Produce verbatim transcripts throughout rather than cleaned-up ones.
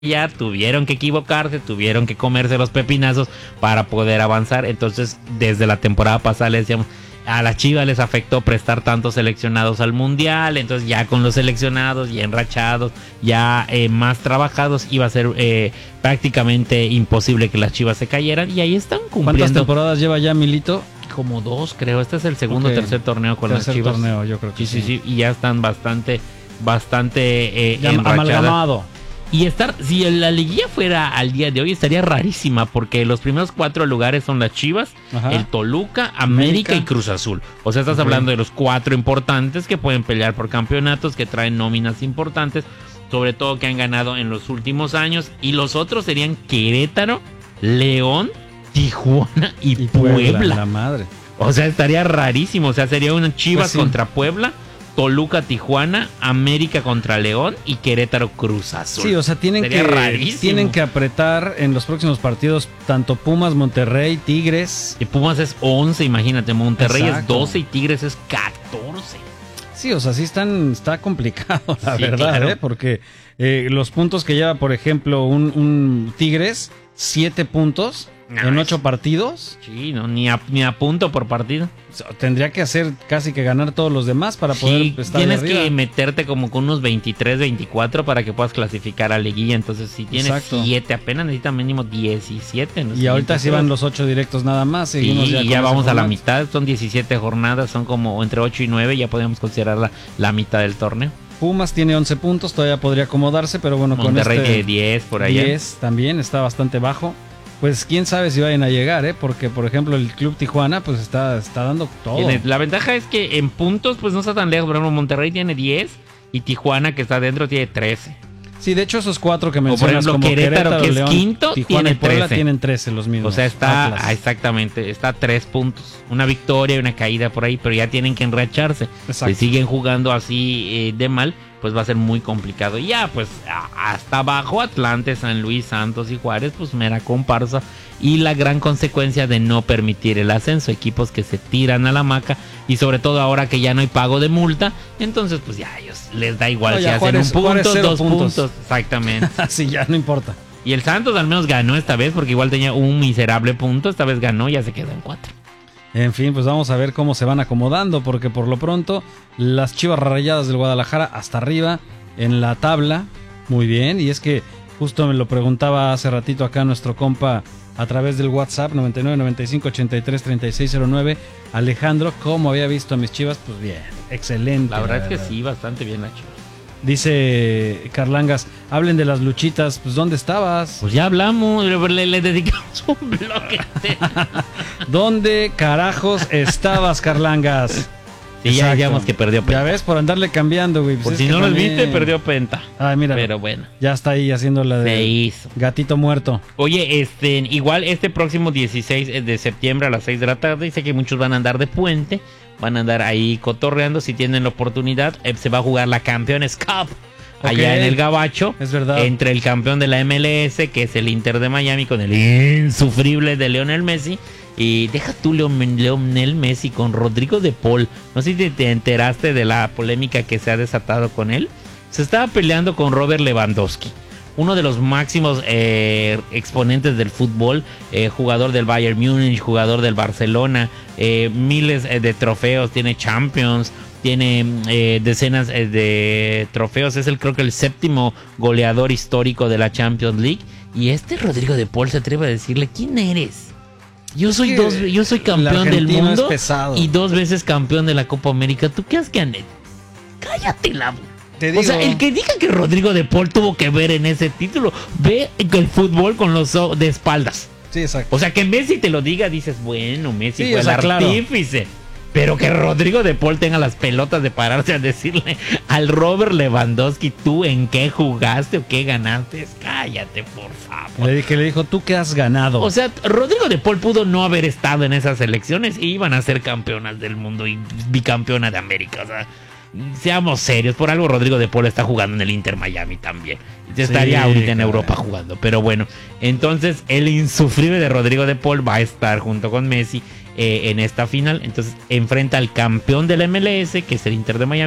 ya tuvieron que equivocarse, tuvieron que comerse los pepinazos para poder avanzar. Entonces, desde la temporada pasada le decíamos, a las Chivas les afectó prestar tantos seleccionados al Mundial. Entonces, ya con los seleccionados, ya enrachados, ya eh, más trabajados, iba a ser eh, prácticamente imposible que las Chivas se cayeran. Y ahí están cumpliendo. ¿Cuántas temporadas lleva ya Milito? Como dos, creo. Este es el segundo o okay. tercer torneo con tercer las Chivas. torneo, yo creo que sí. Sí, sí, sí. Y ya están bastante, bastante eh, enrachadas. Amalgamado. Y estar, si la liguilla fuera al día de hoy, estaría rarísima, porque los primeros cuatro lugares son las Chivas, Ajá. el Toluca, América, América y Cruz Azul. O sea, estás okay. hablando de los cuatro importantes que pueden pelear por campeonatos, que traen nóminas importantes, sobre todo que han ganado en los últimos años. Y los otros serían Querétaro, León, Tijuana y, y Puebla. Puebla. La madre. O sea, estaría rarísimo. O sea, sería una Chivas pues sí. contra Puebla, Toluca, Tijuana, América contra León y Querétaro, Cruz Azul. Sí, o sea, tienen que, tienen que apretar en los próximos partidos tanto Pumas, Monterrey, Tigres. Y Pumas es once, imagínate, Monterrey Exacto. es doce y Tigres es catorce. Sí, o sea, sí están, está complicado, la sí, verdad, claro. ¿eh? Porque eh, los puntos que lleva, por ejemplo, un, un Tigres, siete puntos. No, en ocho partidos. Sí, no, ni a, ni a punto por partido. Tendría que hacer casi que ganar todos los demás para sí, poder estar tienes arriba. que meterte como con unos veintitrés, veinticuatro para que puedas clasificar a liguilla. Entonces, si tienes siete, apenas necesitas mínimo diecisiete. Y ahorita sí van los ocho directos nada más. Sí, ya y ya vamos a la mitad. Son diecisiete jornadas, son como entre ocho y nueve. Ya podemos considerar la, la mitad del torneo. Pumas tiene once puntos, todavía podría acomodarse, pero bueno, Monterrey con este de diez por allá. diez también, está bastante bajo. Pues quién sabe si vayan a llegar, ¿eh? Porque, por ejemplo, el Club Tijuana pues está, está dando todo. Tiene, la ventaja es que en puntos pues no está tan lejos. Por ejemplo, Monterrey tiene diez y Tijuana, que está adentro, tiene trece. Sí, de hecho esos cuatro que mencionas, o por ejemplo, como Querétaro, Querétaro, que es León, quinto, Tijuana tiene y Puebla trece. Tienen trece los mismos. O sea, está, Atlas. exactamente, está a tres puntos. Una victoria y una caída por ahí, pero ya tienen que enracharse. Exacto. Si siguen jugando así eh, de mal, pues va a ser muy complicado. Y ya, pues, a, hasta abajo, Atlante, San Luis, Santos y Juárez, pues mera comparsa. Y la gran consecuencia de no permitir el ascenso, equipos que se tiran a la hamaca, y sobre todo ahora que ya no hay pago de multa, entonces pues ya a ellos les da igual no, si hacen Juárez, un punto, Juárez, dos puntos. puntos. Exactamente. Así ya no importa. Y el Santos al menos ganó esta vez, porque igual tenía un miserable punto, esta vez ganó y ya se quedó en cuatro. En fin, pues vamos a ver cómo se van acomodando, porque por lo pronto las Chivas Rayadas del Guadalajara hasta arriba en la tabla, muy bien, y es que justo me lo preguntaba hace ratito acá nuestro compa a través del WhatsApp noventa y nueve, noventa y cinco, ochenta y tres, treinta y seis cero nueve, Alejandro, ¿cómo había visto a mis Chivas? Pues bien, excelente. La verdad, la es verdad. que sí, bastante bien la Chivas. Dice Carlangas, hablen de las luchitas, pues ¿dónde estabas? Pues ya hablamos, le, le dedicamos un bloque. ¿Dónde carajos estabas, Carlangas? Sí, ya digamos que perdió Penta. Ya ves, por andarle cambiando, güey. Pues por si no los viste, perdió Penta. Ay, mira. Pero bueno. Ya está ahí haciendo la de Se hizo. Gatito muerto. Oye, este, igual este próximo dieciséis de septiembre a las seis de la tarde, dice que muchos van a andar de puente, van a andar ahí cotorreando, si tienen la oportunidad, eh, se va a jugar la Campeones Cup. Okay. Allá en el Gabacho, es verdad. Entre el campeón de la M L S, que es el Inter de Miami, con el insufrible de Lionel Messi. Y deja tú Lionel Messi con Rodrigo de Paul. No sé si te enteraste de la polémica que se ha desatado con él. Se estaba peleando con Robert Lewandowski, uno de los máximos eh, exponentes del fútbol, eh, jugador del Bayern Múnich, jugador del Barcelona, eh, miles eh, de trofeos, tiene Champions, tiene eh, decenas eh, de trofeos, es el creo que el séptimo goleador histórico de la Champions League. Y este Rodrigo de Paul se atreve a decirle, ¿quién eres? Yo soy dos, yo soy campeón del mundo y dos veces campeón de la Copa América. ¿Tú qué has ganado? Cállate la boca. Te digo. O sea, el que diga que Rodrigo de Paul tuvo que ver en ese título, ve el fútbol con los ojos de espaldas. Sí, exacto. O sea, que Messi te lo diga, dices, bueno, Messi sí, fue o sea, el artífice. Claro. Pero que Rodrigo de Paul tenga las pelotas de pararse a decirle al Robert Lewandowski, ¿tú en qué jugaste o qué ganaste? Cállate, por favor. Le dije, le dijo, ¿tú qué has ganado? O sea, Rodrigo de Paul pudo no haber estado en esas elecciones y iban a ser campeonas del mundo y bicampeona de América. O sea, seamos serios, por algo Rodrigo de Paul está jugando en el Inter Miami también. Estaría sí, ahorita en claro. Europa jugando. Pero bueno, entonces el insufrible de Rodrigo de Paul va a estar junto con Messi Eh, en esta final. Entonces enfrenta al campeón del M L S, que es el Inter de Miami,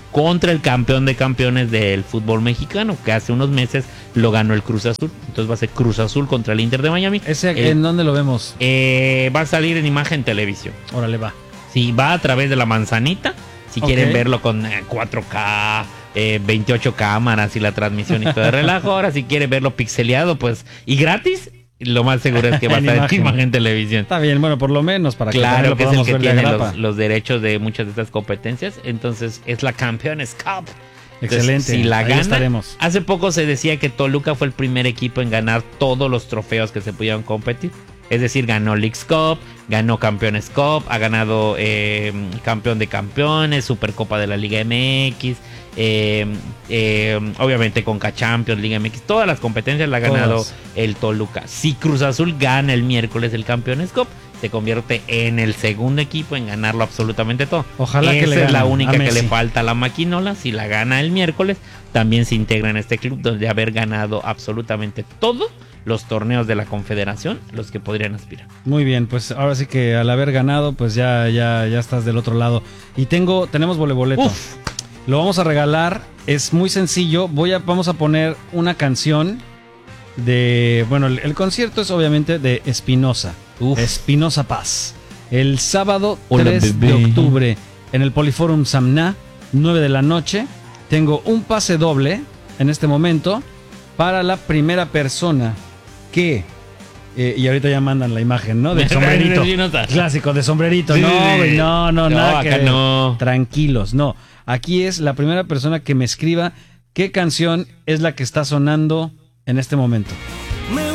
contra el campeón de campeones del fútbol mexicano, que hace unos meses lo ganó el Cruz Azul. Entonces va a ser Cruz Azul contra el Inter de Miami. ¿Ese Eh, en dónde lo vemos? eh, va a salir en Imagen Televisión. Órale, va. Sí, va a través de la manzanita. Si Ok. quieren verlo con eh, cuatro K, eh, veintiocho cámaras y la transmisión y todo el relajo. Ahora, si quieren verlo pixeleado, pues, y gratis, lo más seguro es que va a En estar en imagen. Imagen Televisión. Está bien, bueno, por lo menos para que Claro también que lo es el podamos que ver de tiene agrapa. los, los derechos de muchas de estas competencias. Entonces, es la Campeones Cup. Entonces, Excelente. si la Ahí gana, estaremos. hace poco se decía que Toluca fue el primer equipo en ganar todos los trofeos que se pudieron competir. Es decir, ganó Leagues Cup, ganó Campeones Cup, ha ganado eh, Campeón de Campeones, Supercopa de la Liga M X, eh, eh, obviamente Conca Champions, Liga M X, todas las competencias la ha ganado Todas. el Toluca. Si Cruz Azul gana el miércoles el Campeones Cup, se convierte en el segundo equipo en ganarlo absolutamente todo. Ojalá Esa que le es la ganen única a que Messi. le falta a la maquinola. Si la gana el miércoles, también se integra en este club donde haber ganado absolutamente todo los torneos de la Confederación, los que podrían aspirar. Muy bien, pues ahora sí que al haber ganado, pues ya, ya, ya estás del otro lado. Y tengo, tenemos voleboleto. Uf. Lo vamos a regalar. Es muy sencillo. Voy a, vamos a poner una canción de, bueno, el, el concierto es obviamente de Espinosa. Uf. Espinosa Paz. El sábado Hola, tres bebé. de octubre en el Poliforum Samná, nueve de la noche. Tengo un pase doble en este momento para la primera persona que, eh, y ahorita ya mandan la imagen, ¿no? Del sombrerito. Clásico, de sombrerito. Sí, no, sí, sí. güey, no, no, No, nada acá que- no. Tranquilos, no. Aquí es la primera persona que me escriba qué canción es la que está sonando en este momento. Me